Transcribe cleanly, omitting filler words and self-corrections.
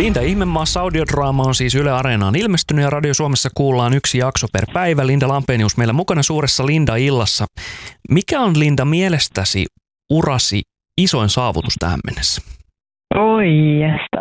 Linda Ihmemaassa audiodraama on siis Yle Areenaan ilmestynyt ja Radio Suomessa kuullaan 1 jakso per päivä. Linda Lampenius meillä mukana suuressa Linda-illassa. Mikä on, Linda, mielestäsi urasi isoin saavutus tähän mennessä? Oi